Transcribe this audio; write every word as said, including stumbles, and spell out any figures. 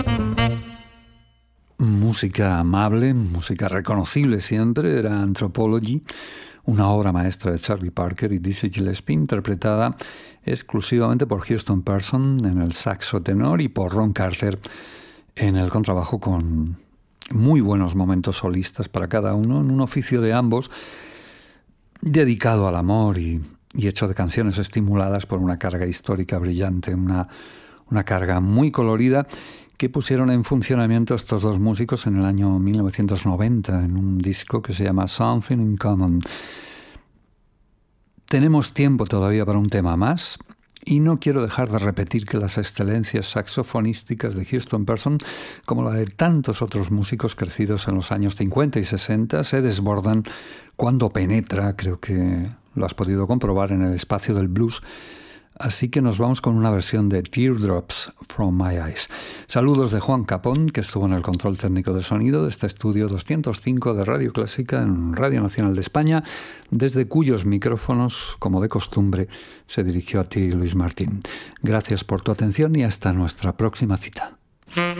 Música amable, música reconocible siempre, era Anthropology, una obra maestra de Charlie Parker y Dizzy Gillespie, interpretada exclusivamente por Houston Person en el saxo tenor y por Ron Carter en el contrabajo, con muy buenos momentos solistas para cada uno, en un oficio de ambos dedicado al amor y, y hecho de canciones estimuladas por una carga histórica brillante, una, una carga muy colorida que pusieron en funcionamiento estos dos músicos en el año mil novecientos noventa en un disco que se llama Something in Common. Tenemos tiempo todavía para un tema más y no quiero dejar de repetir que las excelencias saxofonísticas de Houston Person, como la de tantos otros músicos crecidos en los años cincuenta y sesenta, se desbordan cuando penetra, creo que lo has podido comprobar, en el espacio del blues. Así que nos vamos con una versión de Teardrops from My Eyes. Saludos de Juan Capón, que estuvo en el control técnico de sonido de este estudio doscientos cinco de Radio Clásica en Radio Nacional de España, desde cuyos micrófonos, como de costumbre, se dirigió a ti Luis Martín. Gracias por tu atención y hasta nuestra próxima cita.